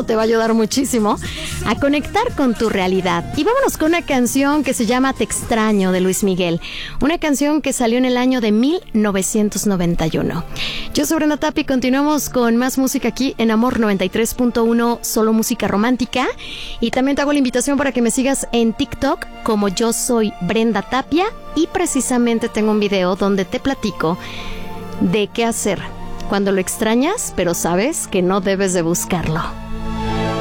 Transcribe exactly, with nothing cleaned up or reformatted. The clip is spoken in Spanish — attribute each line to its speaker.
Speaker 1: Esto te va a ayudar muchísimo a conectar con tu realidad. Y vámonos con una canción que se llama Te extraño de Luis Miguel. Una canción que salió en el año de mil novecientos noventa y uno. Yo soy Brenda Tapia y continuamos con más música aquí en Amor noventa y tres punto uno, solo música romántica. Y también te hago la invitación para que me sigas en TikTok como Yo Soy Brenda Tapia. Y precisamente tengo un video donde te platico de qué hacer cuando lo extrañas, pero sabes que no debes de buscarlo.